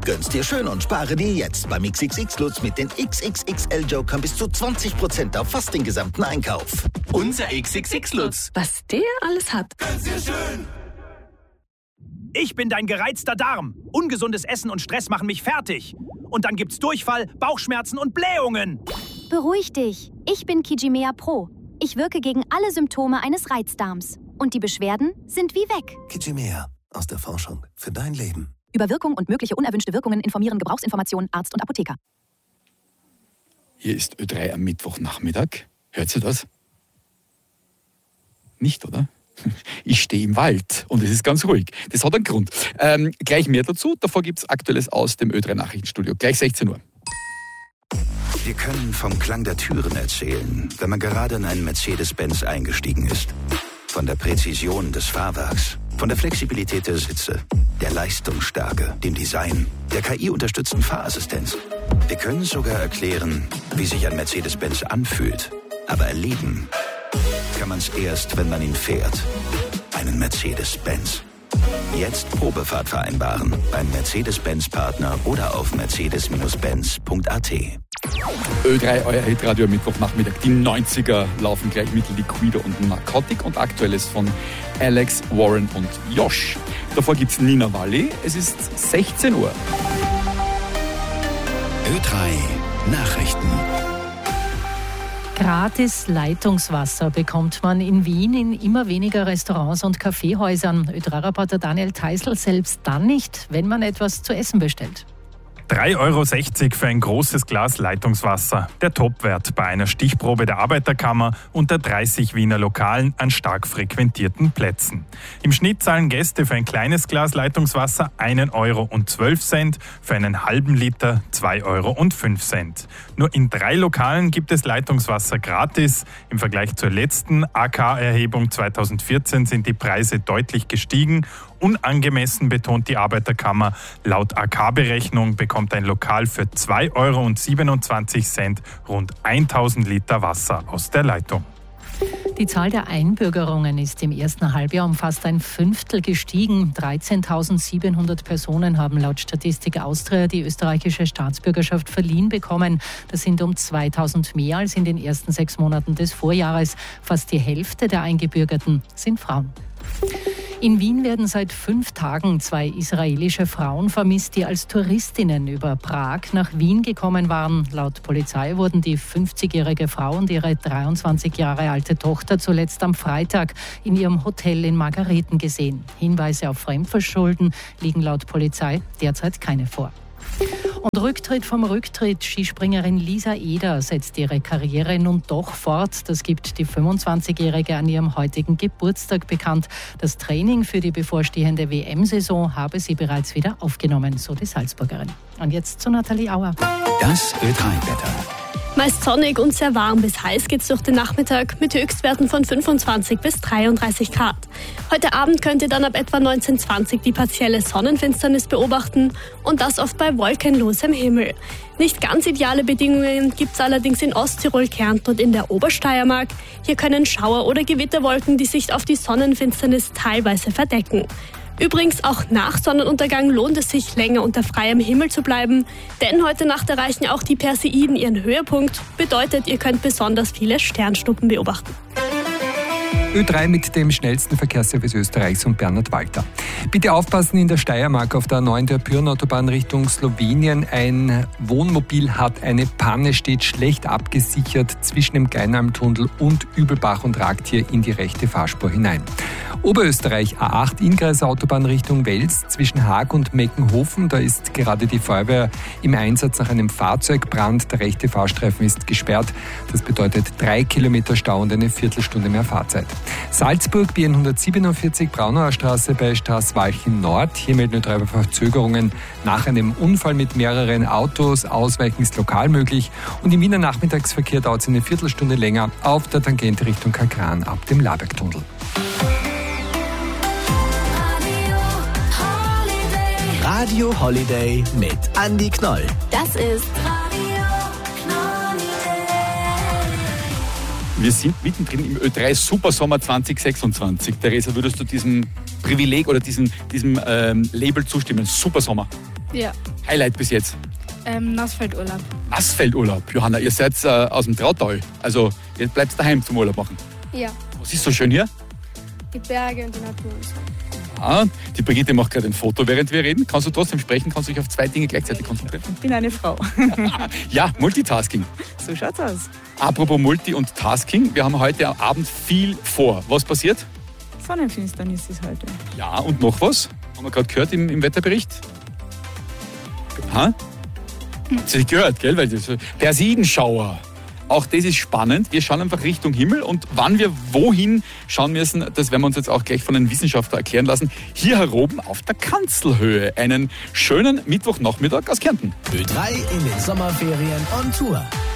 Gönn's dir schön und spare dir jetzt beim XXX-Lutz mit den XXXL-Jokern bis zu 20% auf fast den gesamten Einkauf. Unser XXX-Lutz. Was der alles hat. Gönn's dir schön. Ich bin dein gereizter Darm. Ungesundes Essen und Stress machen mich fertig. Und dann gibt's Durchfall, Bauchschmerzen und Blähungen. Beruhig dich. Ich bin Kijimea Pro. Ich wirke gegen alle Symptome eines Reizdarms. Und die Beschwerden sind wie weg. Kijimea. Aus der Forschung für dein Leben. Über Wirkung und mögliche unerwünschte Wirkungen informieren Gebrauchsinformationen Arzt und Apotheker. Hier ist Ö3 am Mittwochnachmittag. Hört ihr das? Nicht, oder? Ich stehe im Wald und es ist ganz ruhig. Das hat einen Grund. Gleich mehr dazu. Davor gibt es Aktuelles aus dem Ö3 Nachrichtenstudio. Gleich 16 Uhr. Wir können vom Klang der Türen erzählen, wenn man gerade in einen Mercedes-Benz eingestiegen ist. Von der Präzision des Fahrwerks, von der Flexibilität der Sitze, der Leistungsstärke, dem Design, der KI-unterstützten Fahrassistenz. Wir können sogar erklären, wie sich ein Mercedes-Benz anfühlt. Aber erleben kann man es erst, wenn man ihn fährt. Einen Mercedes-Benz. Jetzt Probefahrt vereinbaren beim Mercedes-Benz-Partner oder auf mercedes-benz.at. Ö3, euer Hitradio am Mittwochnachmittag. Die 90er laufen gleich mit Liquido und Narcotic und Aktuelles von Alex, Warren und Josh. Davor gibt's Nina Walli. Es ist 16 Uhr. Ö3 Nachrichten. Gratis Leitungswasser bekommt man in Wien in immer weniger Restaurants und Kaffeehäusern. Ö3-Reporter Daniel Teisel, selbst dann nicht, wenn man etwas zu essen bestellt. 3,60 € für ein großes Glas Leitungswasser. Der Topwert bei einer Stichprobe der Arbeiterkammer unter 30 Wiener Lokalen an stark frequentierten Plätzen. Im Schnitt zahlen Gäste für ein kleines Glas Leitungswasser 1,12 €, für einen halben Liter 2,05 €. Nur in 3 Lokalen gibt es Leitungswasser gratis. Im Vergleich zur letzten AK-Erhebung 2014 sind die Preise deutlich gestiegen. Unangemessen, betont die Arbeiterkammer. Laut AK-Berechnung bekommt ein Lokal für 2,27 € rund 1000 Liter Wasser aus der Leitung. Die Zahl der Einbürgerungen ist im ersten Halbjahr um fast ein Fünftel gestiegen. 13.700 Personen haben laut Statistik Austria die österreichische Staatsbürgerschaft verliehen bekommen. Das sind um 2.000 mehr als in den ersten 6 Monaten des Vorjahres. Fast die Hälfte der Eingebürgerten sind Frauen. In Wien werden seit 5 Tagen 2 israelische Frauen vermisst, die als Touristinnen über Prag nach Wien gekommen waren. Laut Polizei wurden die 50-jährige Frau und ihre 23 Jahre alte Tochter zuletzt am Freitag in ihrem Hotel in Margareten gesehen. Hinweise auf Fremdverschulden liegen laut Polizei derzeit keine vor. Und Rücktritt vom Rücktritt. Skispringerin Lisa Eder setzt ihre Karriere nun doch fort. Das gibt die 25-Jährige an ihrem heutigen Geburtstag bekannt. Das Training für die bevorstehende WM-Saison habe sie bereits wieder aufgenommen, so die Salzburgerin. Und jetzt zu Nathalie Auer. Das Ö3-Wetter. Meist sonnig und sehr warm bis heiß geht's durch den Nachmittag mit Höchstwerten von 25 bis 33 Grad. Heute Abend könnt ihr dann ab etwa 19:20 die partielle Sonnenfinsternis beobachten und das oft bei wolkenlosem Himmel. Nicht ganz ideale Bedingungen gibt's allerdings in Osttirol, Kärnten und in der Obersteiermark. Hier können Schauer oder Gewitterwolken die Sicht auf die Sonnenfinsternis teilweise verdecken. Übrigens, auch nach Sonnenuntergang lohnt es sich, länger unter freiem Himmel zu bleiben, denn heute Nacht erreichen auch die Perseiden ihren Höhepunkt. Bedeutet, ihr könnt besonders viele Sternschnuppen beobachten. Ö3 mit dem schnellsten Verkehrsservice Österreichs und Bernhard Walter. Bitte aufpassen, in der Steiermark auf der A9 der Pyreneautobahn Richtung Slowenien. Ein Wohnmobil hat eine Panne, steht schlecht abgesichert zwischen dem Kleinalmtunnel und Übelbach und ragt hier in die rechte Fahrspur hinein. Oberösterreich A8 Inngreisautobahn Richtung Wels zwischen Haag und Meckenhofen. Da ist gerade die Feuerwehr im Einsatz nach einem Fahrzeugbrand. Der rechte Fahrstreifen ist gesperrt. Das bedeutet 3 Kilometer Stau und eine Viertelstunde mehr Fahrzeit. Salzburg, B147, Braunauer Straße bei Straßwalchen Nord. Hier melden 3 Verzögerungen nach einem Unfall mit mehreren Autos. Ausweichen ist lokal möglich. Und im Wiener Nachmittagsverkehr dauert es eine Viertelstunde länger auf der Tangente Richtung Kakran ab dem Labergtunnel. Radio Holiday mit Andi Knoll. Das ist Wir sind mittendrin im Ö3 Supersommer 2026. Theresa, würdest du diesem Privileg oder diesem Label zustimmen? Supersommer. Ja. Highlight bis jetzt? Nassfeldurlaub. Nassfeldurlaub. Johanna, ihr seid aus dem Trautal. Also ihr bleibt daheim zum Urlaub machen. Ja. Was ist so schön hier? Die Berge und die Natur und so. Ja, die Brigitte macht gerade ein Foto, während wir reden. Kannst du trotzdem sprechen? Kannst du dich auf 2 Dinge gleichzeitig konzentrieren? Ich bin eine Frau. Ja, Multitasking. So schaut's aus. Apropos Multi- und Tasking, wir haben heute am Abend viel vor. Was passiert? Sonnenfinsternis ist heute. Ja, und noch was? Haben wir gerade gehört im Wetterbericht? Ha? Das hast du gehört, gell? Weil das Persidenschauer. Auch das ist spannend. Wir schauen einfach Richtung Himmel und wann wir wohin schauen müssen, das werden wir uns jetzt auch gleich von einem Wissenschaftler erklären lassen. Hier heroben auf der Kanzelhöhe. Einen schönen Mittwochnachmittag aus Kärnten. Ö3 in den Sommerferien on Tour.